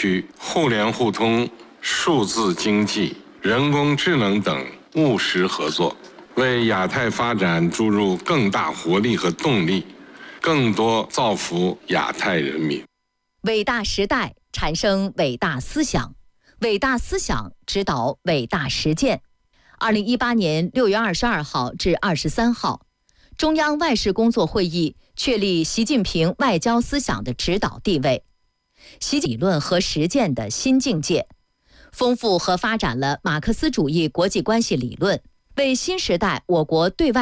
区、互联互通、数字经济、人工智能等务实合作，为亚太发展注入更大活力和动力，更多造福亚太人民。 伟大时代产生伟大思想，伟大思想指导伟大实践。2018年6月22号至23号，中央外事工作会议确立习近平外交思想的指导地位，习理论和实践的新境界，丰富和发展了马克思主义国际关系理论，为新时代我国对外